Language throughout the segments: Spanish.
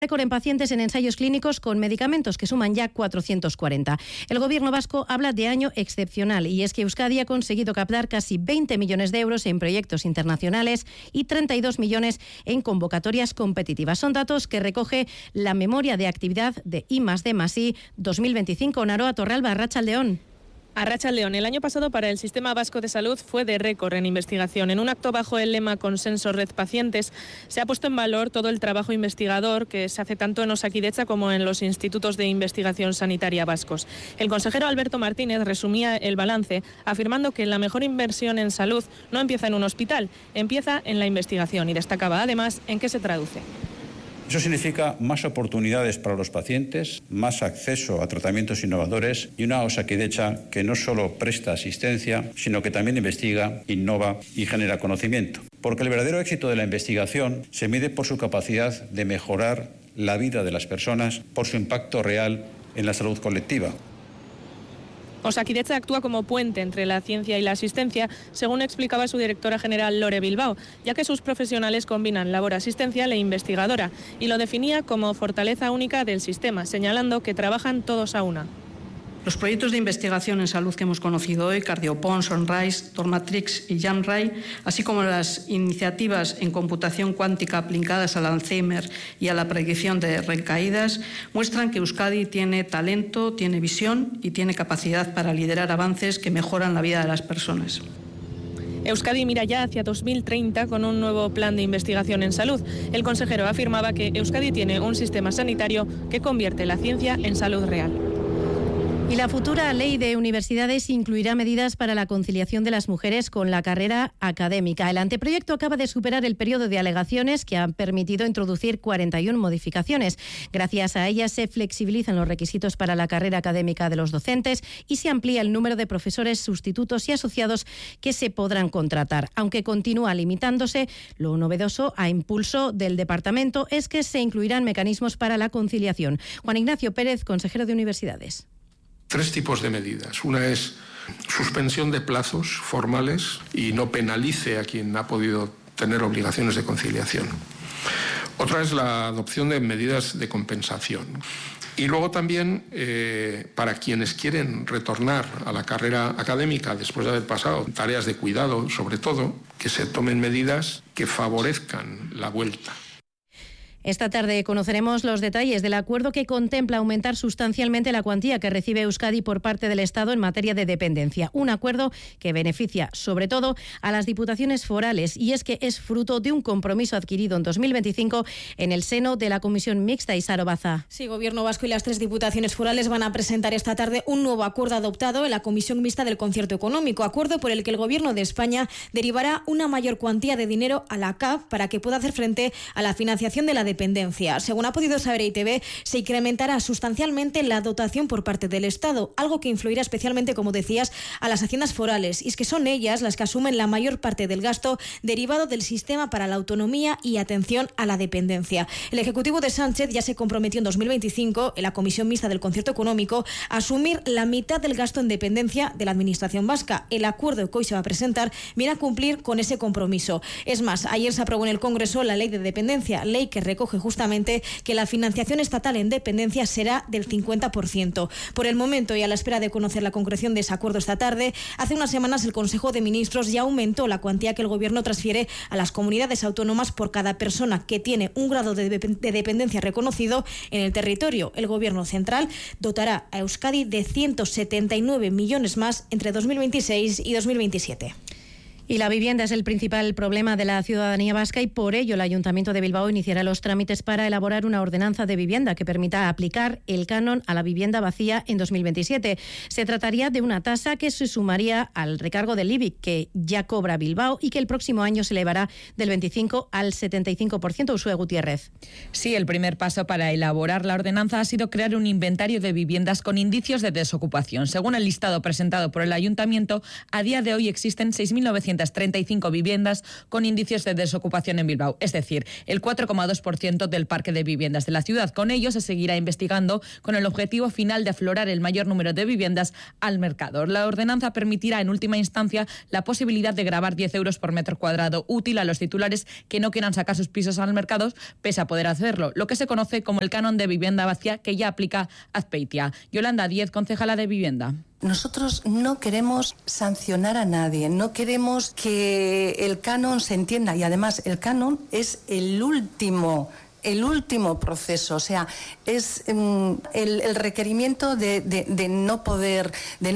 Récord en pacientes en ensayos clínicos con medicamentos, que suman ya 440. El Gobierno vasco habla de año excepcional, y es que Euskadi ha conseguido captar casi 20 millones de euros en proyectos internacionales y 32 millones en convocatorias competitivas. Son datos que recoge la memoria de actividad de I+D+I 2025. Naroa Torralba, Arratsaldeon. Arratsaldeon, el año pasado para el Sistema Vasco de Salud fue de récord en investigación. En un acto bajo el lema Consenso Red Pacientes se ha puesto en valor todo el trabajo investigador que se hace tanto en Osakidetza como en los institutos de investigación sanitaria vascos. El consejero Alberto Martínez resumía el balance afirmando que la mejor inversión en salud no empieza en un hospital, empieza en la investigación, y destacaba además en qué se traduce. Eso significa más oportunidades para los pacientes, más acceso a tratamientos innovadores y una Osakidetza que no solo presta asistencia, sino que también investiga, innova y genera conocimiento. Porque el verdadero éxito de la investigación se mide por su capacidad de mejorar la vida de las personas, por su impacto real en la salud colectiva. Osakidetza actúa como puente entre la ciencia y la asistencia, según explicaba su directora general Lore Bilbao, ya que sus profesionales combinan labor asistencial e investigadora, y lo definía como fortaleza única del sistema, señalando que trabajan todos a una. Los proyectos de investigación en salud que hemos conocido hoy, Cardiopon, Sunrise, Dormatrix y Jamray, así como las iniciativas en computación cuántica aplicadas al Alzheimer y a la predicción de recaídas, muestran que Euskadi tiene talento, tiene visión y tiene capacidad para liderar avances que mejoran la vida de las personas. Euskadi mira ya hacia 2030 con un nuevo plan de investigación en salud. El consejero afirmaba que Euskadi tiene un sistema sanitario que convierte la ciencia en salud real. Y la futura ley de universidades incluirá medidas para la conciliación de las mujeres con la carrera académica. El anteproyecto acaba de superar el periodo de alegaciones, que han permitido introducir 41 modificaciones. Gracias a ellas se flexibilizan los requisitos para la carrera académica de los docentes y se amplía el número de profesores sustitutos y asociados que se podrán contratar. Aunque continúa limitándose, lo novedoso a impulso del departamento es que se incluirán mecanismos para la conciliación. Juan Ignacio Pérez, consejero de Universidades. 3 tipos de medidas. Una es suspensión de plazos formales y no penalice a quien ha podido tener obligaciones de conciliación. Otra es la adopción de medidas de compensación. Y luego también, para quienes quieren retornar a la carrera académica después de haber pasado tareas de cuidado, sobre todo, que se tomen medidas que favorezcan la vuelta. Esta tarde conoceremos los detalles del acuerdo que contempla aumentar sustancialmente la cuantía que recibe Euskadi por parte del Estado en materia de dependencia. Un acuerdo que beneficia sobre todo a las diputaciones forales, y es que es fruto de un compromiso adquirido en 2025 en el seno de la Comisión Mixta. Isaro Baza. Sí, Gobierno vasco y las 3 diputaciones forales van a presentar esta tarde un nuevo acuerdo adoptado en la Comisión Mixta del Concierto Económico, acuerdo por el que el Gobierno de España derivará una mayor cuantía de dinero a la CAF para que pueda hacer frente a la financiación de la dependencia. Según ha podido saber ITV, se incrementará sustancialmente la dotación por parte del Estado, algo que influirá especialmente, como decías, a las haciendas forales, y es que son ellas las que asumen la mayor parte del gasto derivado del sistema para la autonomía y atención a la dependencia. El Ejecutivo de Sánchez ya se comprometió en 2025 en la Comisión Mixta del Concierto Económico a asumir la mitad del gasto en dependencia de la Administración vasca. El acuerdo que hoy se va a presentar viene a cumplir con ese compromiso. Es más, ayer se aprobó en el Congreso la Ley de Dependencia, ley que recoge justamente que la financiación estatal en dependencia será del 50%. Por el momento, y a la espera de conocer la concreción de ese acuerdo esta tarde, hace unas semanas el Consejo de Ministros ya aumentó la cuantía que el Gobierno transfiere a las comunidades autónomas por cada persona que tiene un grado de dependencia reconocido en el territorio. El Gobierno central dotará a Euskadi de 179 millones más entre 2026 y 2027. Y la vivienda es el principal problema de la ciudadanía vasca, y por ello el Ayuntamiento de Bilbao iniciará los trámites para elaborar una ordenanza de vivienda que permita aplicar el canon a la vivienda vacía en 2027. Se trataría de una tasa que se sumaría al recargo del IBI que ya cobra Bilbao y que el próximo año se elevará del 25 al 75%. Uxue Gutiérrez. Sí, el primer paso para elaborar la ordenanza ha sido crear un inventario de viviendas con indicios de desocupación. Según el listado presentado por el Ayuntamiento, a día de hoy existen 6.900 1.735 viviendas con índices de desocupación en Bilbao, es decir, el 4,2% del parque de viviendas de la ciudad. Con ello se seguirá investigando con el objetivo final de aflorar el mayor número de viviendas al mercado. La ordenanza permitirá en última instancia la posibilidad de gravar 10 euros por metro cuadrado, útil a los titulares que no quieran sacar sus pisos al mercado, pese a poder hacerlo, lo que se conoce como el canon de vivienda vacía que ya aplica Azpeitia. Yolanda Díez, concejala de Vivienda. Nosotros no queremos sancionar a nadie, no queremos que el canon se entienda, y además el canon es el último proceso, o sea, es el requerimiento de no poder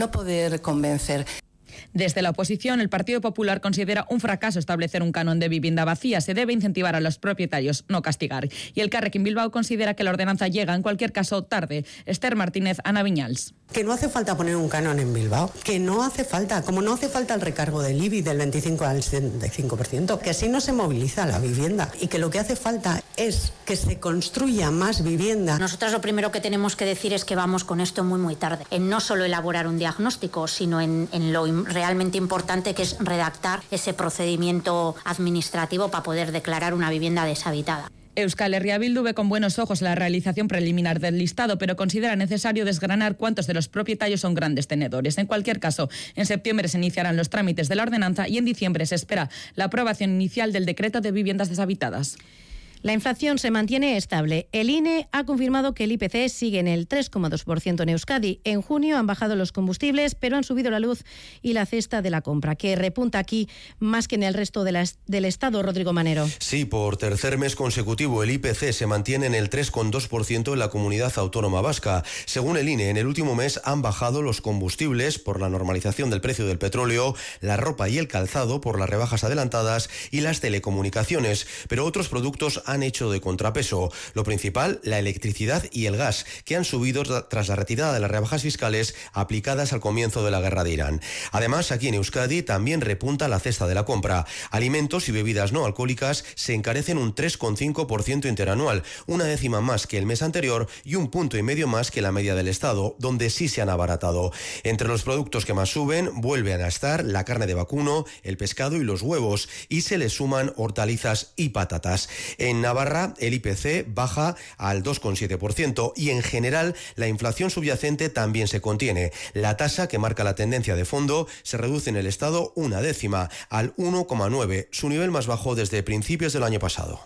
convencer. Desde la oposición, el Partido Popular considera un fracaso establecer un canon de vivienda vacía. Se debe incentivar a los propietarios, no castigar. Y el Carrequín Bilbao considera que la ordenanza llega, en cualquier caso, tarde. Esther Martínez, Ana Viñals. Que no hace falta poner un canon en Bilbao, que no hace falta, como no hace falta el recargo del IBI del 25 al 75%, que así no se moviliza la vivienda y que lo que hace falta es que se construya más vivienda. Nosotros lo primero que tenemos que decir es que vamos con esto muy tarde, en no solo elaborar un diagnóstico, sino en lo realmente importante que es redactar ese procedimiento administrativo para poder declarar una vivienda deshabitada. Euskal Herria Bildu ve con buenos ojos la realización preliminar del listado, pero considera necesario desgranar cuántos de los propietarios son grandes tenedores. En cualquier caso, en septiembre se iniciarán los trámites de la ordenanza y en diciembre se espera la aprobación inicial del decreto de viviendas deshabitadas. La inflación se mantiene estable. El INE ha confirmado que el IPC sigue en el 3,2% en Euskadi. En junio han bajado los combustibles, pero han subido la luz y la cesta de la compra, que repunta aquí más que en el resto del Estado. Rodrigo Manero. Sí, por tercer mes consecutivo el IPC se mantiene en el 3,2% en la comunidad autónoma vasca. Según el INE, en el último mes han bajado los combustibles por la normalización del precio del petróleo, la ropa y el calzado por las rebajas adelantadas y las telecomunicaciones, pero otros productos han hecho de contrapeso. Lo principal, la electricidad y el gas, que han subido tras la retirada de las rebajas fiscales aplicadas al comienzo de la guerra de Irán. Además, aquí en Euskadi también repunta la cesta de la compra. Alimentos y bebidas no alcohólicas se encarecen un 3,5% interanual, una décima más que el mes anterior y 1,5 puntos más que la media del Estado, donde sí se han abaratado. Entre los productos que más suben vuelven a estar la carne de vacuno, el pescado y los huevos, y se les suman hortalizas y patatas. En Navarra, el IPC baja al 2,7% y en general la inflación subyacente también se contiene. La tasa que marca la tendencia de fondo se reduce en el Estado una décima, al 1,9, su nivel más bajo desde principios del año pasado.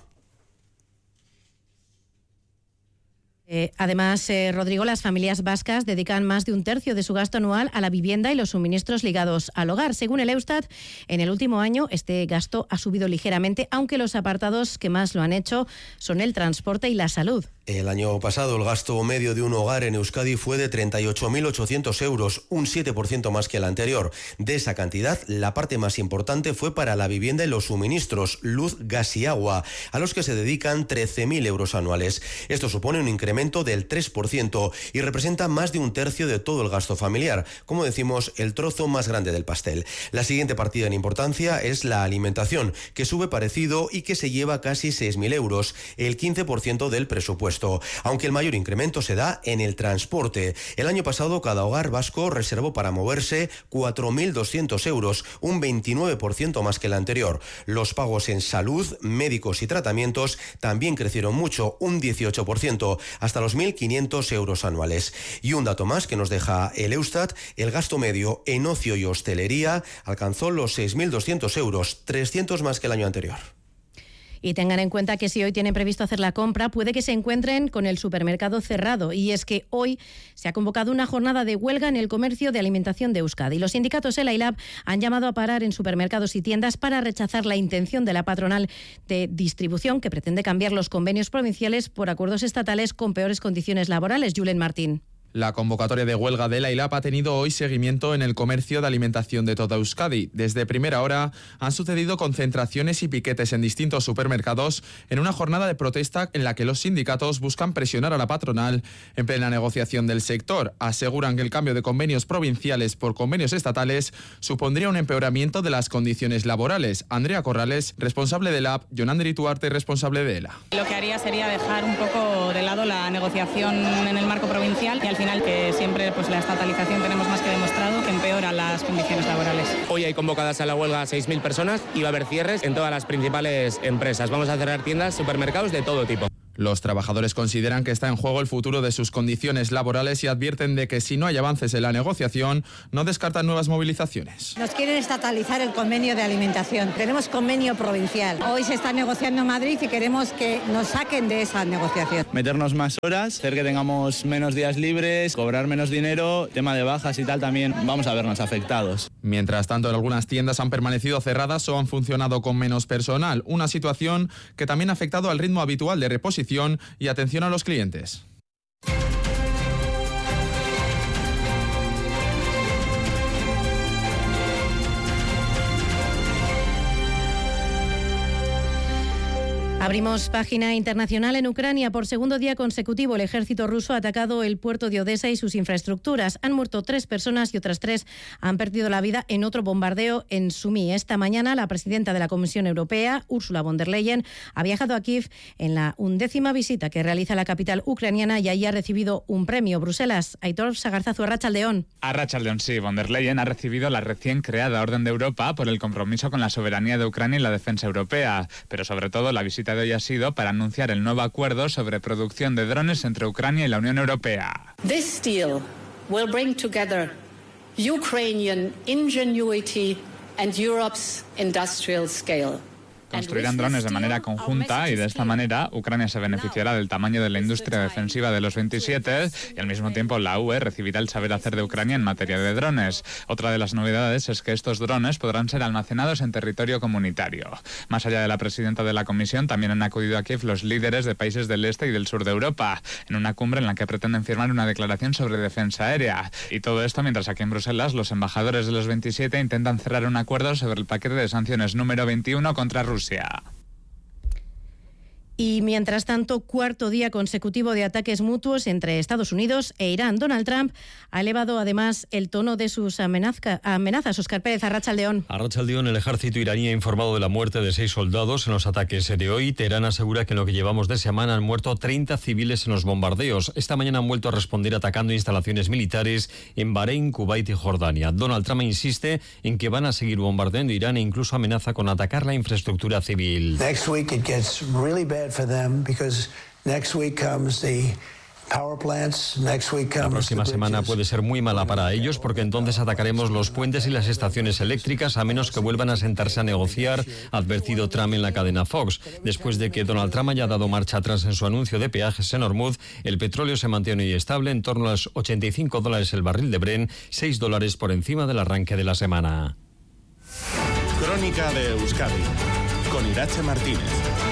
Además, Rodrigo, las familias vascas dedican más de un tercio de su gasto anual a la vivienda y los suministros ligados al hogar. Según el Eustat, en el último año este gasto ha subido ligeramente, aunque los apartados que más lo han hecho son el transporte y la salud. El año pasado el gasto medio de un hogar en Euskadi fue de 38.800 euros, un 7% más que el anterior. De esa cantidad, la parte más importante fue para la vivienda y los suministros, luz, gas y agua, a los que se dedican 13.000 euros anuales. Esto supone un incremento del 3% y representa más de un tercio de todo el gasto familiar, como decimos, el trozo más grande del pastel. La siguiente partida en importancia es la alimentación, que sube parecido y que se lleva casi 6.000 euros, el 15% del presupuesto. Aunque el mayor incremento se da en el transporte. El año pasado cada hogar vasco reservó para moverse 4.200 euros, un 29% más que el anterior. Los pagos en salud, médicos y tratamientos también crecieron mucho, un 18%, hasta los 1.500 euros anuales. Y un dato más que nos deja el Eustat, el gasto medio en ocio y hostelería alcanzó los 6.200 euros, 300 más que el año anterior. Y tengan en cuenta que si hoy tienen previsto hacer la compra, puede que se encuentren con el supermercado cerrado. Y es que hoy se ha convocado una jornada de huelga en el comercio de alimentación de Euskadi. Los sindicatos ELA y LAB han llamado a parar en supermercados y tiendas para rechazar la intención de la patronal de distribución, que pretende cambiar los convenios provinciales por acuerdos estatales con peores condiciones laborales. Julen Martín. La convocatoria de huelga de la ILAP ha tenido hoy seguimiento en el comercio de alimentación de toda Euskadi. Desde primera hora han sucedido concentraciones y piquetes en distintos supermercados en una jornada de protesta en la que los sindicatos buscan presionar a la patronal en plena negociación del sector. Aseguran que el cambio de convenios provinciales por convenios estatales supondría un empeoramiento de las condiciones laborales. Andrea Corrales, responsable de LAP, Jonandri Tuarte, responsable de ELA. Lo que haría sería dejar un poco de lado la negociación en el marco provincial y al final que siempre pues la estatalización tenemos más que demostrado que empeora las condiciones laborales. Hoy hay convocadas a la huelga 6.000 personas y va a haber cierres en todas las principales empresas. Vamos a cerrar tiendas, supermercados de todo tipo. Los trabajadores consideran que está en juego el futuro de sus condiciones laborales y advierten de que si no hay avances en la negociación, no descartan nuevas movilizaciones. Nos quieren estatalizar el convenio de alimentación. Tenemos convenio provincial. Hoy se está negociando en Madrid y queremos que nos saquen de esa negociación. Meternos más horas, hacer que tengamos menos días libres, cobrar menos dinero, tema de bajas y tal también vamos a vernos afectados. Mientras tanto, algunas tiendas han permanecido cerradas o han funcionado con menos personal, una situación que también ha afectado al ritmo habitual de reposición y atención a los clientes. Abrimos página internacional. En Ucrania. Por segundo día consecutivo, el ejército ruso ha atacado el puerto de Odessa y sus infraestructuras. Han muerto 3 personas y otras 3 han perdido la vida en otro bombardeo en Sumi. Esta mañana, la presidenta de la Comisión Europea, Ursula von der Leyen, ha viajado a Kiev en la 11ª visita que realiza la capital ucraniana y allí ha recibido un premio. Bruselas. Aitor Sagarzazu, Arratsaldeón. Arratsaldeón, sí. Von der Leyen ha recibido la recién creada Orden de Europa por el compromiso con la soberanía de Ucrania y la defensa europea. Pero sobre todo, la visita de hoy ha sido para anunciar el nuevo acuerdo sobre producción de drones entre Ucrania y la Unión Europea. This deal will bring together Ukrainian ingenuity and Europe's industrial scale. Construirán drones de manera conjunta y de esta manera Ucrania se beneficiará del tamaño de la industria defensiva de los 27 y al mismo tiempo la UE recibirá el saber hacer de Ucrania en materia de drones. Otra de las novedades es que estos drones podrán ser almacenados en territorio comunitario. Más allá de la presidenta de la Comisión, también han acudido a Kiev los líderes de países del este y del sur de Europa, en una cumbre en la que pretenden firmar una declaración sobre defensa aérea. Y todo esto mientras aquí en Bruselas los embajadores de los 27 intentan cerrar un acuerdo sobre el paquete de sanciones número 21 contra Rusia. Y mientras tanto, cuarto día consecutivo de ataques mutuos entre Estados Unidos e Irán. Donald Trump ha elevado además el tono de sus amenazas. Óscar Pérez, Arratsaldeón. Arratsaldeón, el ejército iraní ha informado de la muerte de 6 soldados en los ataques de hoy. Teherán asegura que en lo que llevamos de semana han muerto 30 civiles en los bombardeos. Esta mañana han vuelto a responder atacando instalaciones militares en Bahrein, Kuwait y Jordania. Donald Trump insiste en que van a seguir bombardeando Irán e incluso amenaza con atacar la infraestructura civil. Next week it gets really bad for them because next week comes the power plants, next week comes. La próxima semana puede ser muy mala para ellos porque entonces atacaremos los puentes y las estaciones eléctricas a menos que vuelvan a sentarse a negociar, ha advertido Trump en la cadena Fox. Después de que Donald Trump haya dado marcha atrás en su anuncio de peajes en Hormuz, el petróleo se mantiene hoy estable en torno a los $85 el barril de Brent, $6 por encima del arranque de la semana. Crónica de Euskadi con Irache Martínez.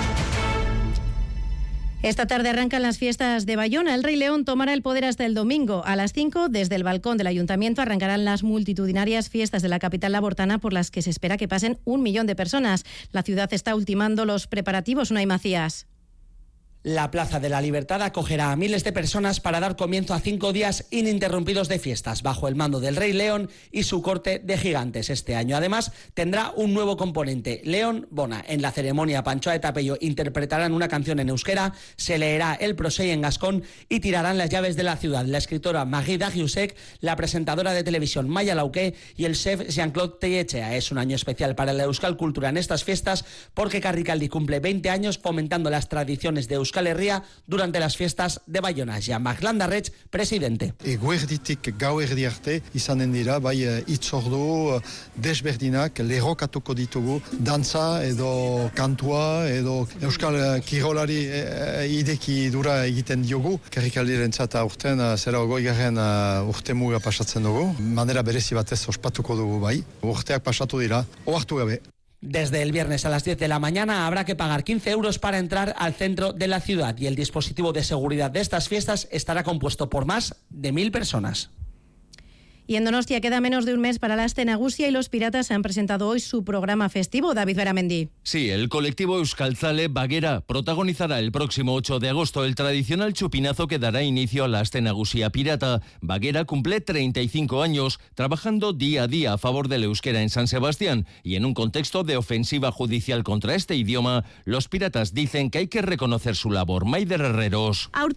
Esta tarde arrancan las fiestas de Bayona. El Rey León tomará el poder hasta el domingo. A las 5, desde el balcón del Ayuntamiento, arrancarán las multitudinarias fiestas de la capital labortana por las que se espera que pasen 1 millón de personas. La ciudad está ultimando los preparativos. Unai Macías. La Plaza de la Libertad acogerá a miles de personas para dar comienzo a 5 días ininterrumpidos de fiestas bajo el mando del Rey León y su corte de gigantes este año. Además, tendrá un nuevo componente, León Bona. En la ceremonia, Panchoa eta Pello interpretarán una canción en euskera, se leerá el prosei en gascón y tirarán las llaves de la ciudad. La escritora Magui Dagiusek, la presentadora de televisión Maya Lauqué y el chef Jean-Claude Tellechea. Es un año especial para la Euskal Cultura en estas fiestas porque Karrikaldi cumple 20 años fomentando las tradiciones de Euskal Herria durante las fiestas de Bayona. Jean-Marc Landarretz, presidente. Eguerditik gauerdi arte izanen dira bai hitzordu desberdinak lerrokatuko ditugu dantza edo kantua edo euskal kirolari ideki dura egiten diogu. Karrikaldirentzat aurten 20. urtemuga pasatzen dugu. Manera berezi batez ospatuko dugu bai. Urteak pasatu dira, ohartu gabe. Desde el viernes a las 10 de la mañana habrá que pagar 15 euros para entrar al centro de la ciudad y el dispositivo de seguridad de estas fiestas estará compuesto por más de 1.000 personas. Y en Donostia queda menos de un mes para la Aste Nagusia y los Piratas han presentado hoy su programa festivo. David Beramendi. Sí, el colectivo Euskaltzale Baguera protagonizará el próximo 8 de agosto el tradicional chupinazo que dará inicio a la Aste Nagusia Pirata. Baguera cumple 35 años, trabajando día a día a favor del euskera en San Sebastián y en un contexto de ofensiva judicial contra este idioma, los piratas dicen que hay que reconocer su labor. Maider Herreros. Aurten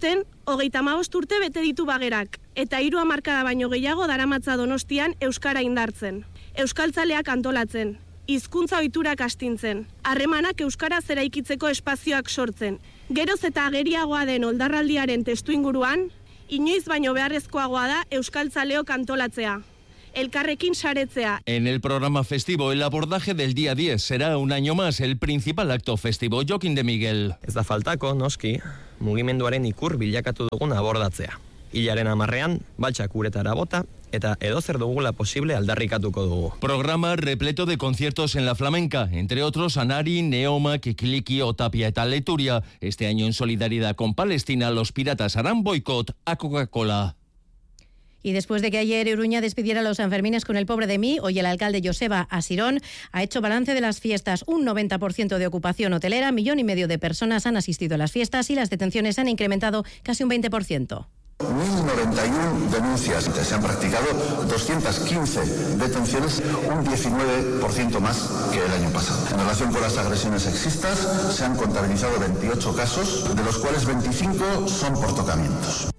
35 urte bete ditu Bagerak, eta 3 hamarkada baino gehiago daramatza Donostian euskara indartzen, euskaltzaleak antolatzen, hizkuntza ohiturak astintzen, harremanak euskaraz eraikitzeko espazioak sortzen. Geroz eta ageriagoa den oldarraldiaren testuinguruan, inoiz baino beharrezkoagoa da euskaltzaleok antolatzea. Elkarrekin saretzea. En el programa festivo, el abordaje del día 10 será un año más el principal acto festivo. Joaquín de Miguel. Ez da faltako, noski, mugimenduaren ikur bilakatu dugun abordatzea. Hilaren 10ean, baltsak uretara bota, eta edozer dugula posible aldarrikatuko dugu. Programa repleto de conciertos en la flamenca, entre otros Anari, Neoma, Kikiliki o Tapia eta Leturia. Este año en solidaridad con Palestina, los piratas harán boicot a Coca-Cola. Y después de que ayer Iruña despidiera a los Sanfermines con el pobre de mí, hoy el alcalde Joseba Asirón ha hecho balance de las fiestas. Un 90% de ocupación hotelera, 1,5 millones de personas han asistido a las fiestas y las detenciones han incrementado casi un 20%. 1.091 denuncias. Se han practicado 215 detenciones, un 19% más que el año pasado. En relación con las agresiones sexistas, se han contabilizado 28 casos, de los cuales 25 son por tocamientos.